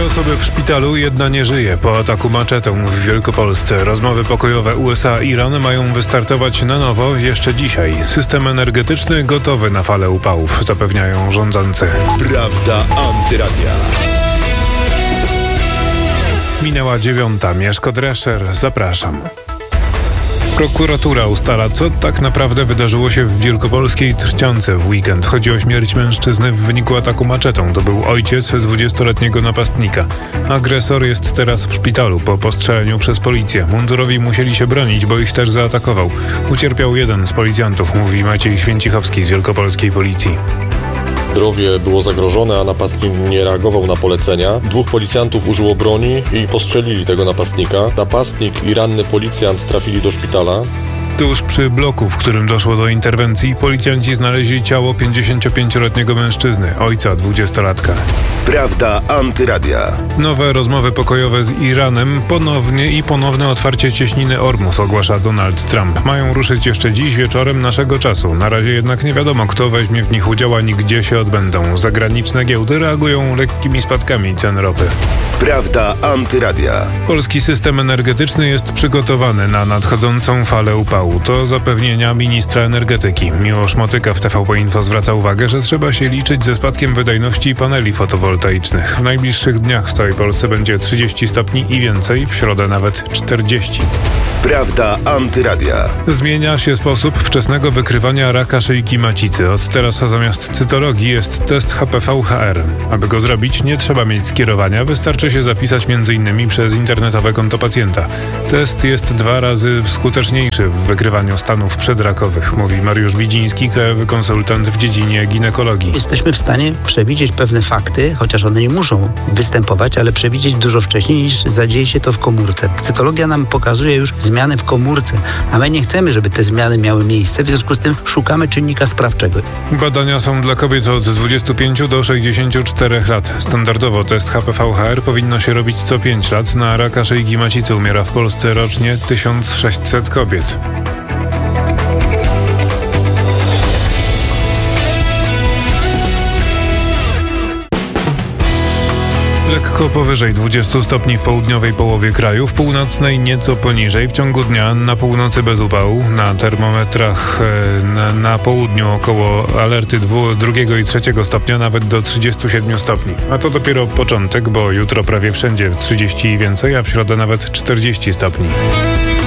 Dwie osoby w szpitalu, jedna nie żyje po ataku maczetą w Wielkopolsce. Rozmowy pokojowe USA-Iran mają wystartować na nowo jeszcze dzisiaj. System energetyczny gotowy na falę upałów, zapewniają rządzący. Prawda Antyradia. Minęła 9:00. Mieszko Drescher, zapraszam. Prokuratura ustala, co tak naprawdę wydarzyło się w wielkopolskiej Trzciance w weekend. Chodzi o śmierć mężczyzny w wyniku ataku maczetą. To był ojciec 20-letniego napastnika. Agresor jest teraz w szpitalu po postrzeleniu przez policję. Mundurowi musieli się bronić, bo ich też zaatakował. Ucierpiał jeden z policjantów, mówi Maciej Święcichowski z wielkopolskiej policji. Zdrowie było zagrożone, a napastnik nie reagował na polecenia. Dwóch policjantów użyło broni i postrzelili tego napastnika. Napastnik i ranny policjant trafili do szpitala. Tuż przy bloku, w którym doszło do interwencji, policjanci znaleźli ciało 55-letniego mężczyzny, ojca 20-latka. Prawda Antyradia. Nowe rozmowy pokojowe z Iranem ponowne otwarcie cieśniny Ormus, ogłasza Donald Trump. Mają ruszyć jeszcze dziś wieczorem naszego czasu. Na razie jednak nie wiadomo, kto weźmie w nich udział, ani gdzie się odbędą. Zagraniczne giełdy reagują lekkimi spadkami cen ropy. Prawda Antyradia. Polski system energetyczny jest przygotowany na nadchodzącą falę upału. To zapewnienia ministra energetyki. Miłosz Motyka w TVP Info zwraca uwagę, że trzeba się liczyć ze spadkiem wydajności paneli fotowoltaicznych. W najbliższych dniach w całej Polsce będzie 30 stopni i więcej, w środę nawet 40. Prawda Antyradia. Zmienia się sposób wczesnego wykrywania raka szyjki macicy. Od teraz zamiast cytologii jest test HPV-HR. Aby go zrobić, nie trzeba mieć skierowania, wystarczy się zapisać m.in. przez internetowe konto pacjenta. Test jest 2 razy skuteczniejszy w wykrywaniu stanów przedrakowych, mówi Mariusz Widziński, krajowy konsultant w dziedzinie ginekologii. Jesteśmy w stanie przewidzieć pewne fakty, chociaż one nie muszą występować, ale przewidzieć dużo wcześniej, niż zadzieje się to w komórce. Cytologia nam pokazuje już zmiany w komórce, a my nie chcemy, żeby te zmiany miały miejsce, w związku z tym szukamy czynnika sprawczego. Badania są dla kobiet od 25 do 64 lat. Standardowo test HPV-HR powinno się robić co 5 lat. Na raka szyjki macicy umiera w Polsce rocznie 1600 kobiet. Lekko powyżej 20 stopni w południowej połowie kraju, w północnej nieco poniżej. W ciągu dnia na północy bez upału, na termometrach na południu około alerty 2 i 3 stopnia, nawet do 37 stopni. A to dopiero początek, bo jutro prawie wszędzie 30 i więcej, a w środę nawet 40 stopni.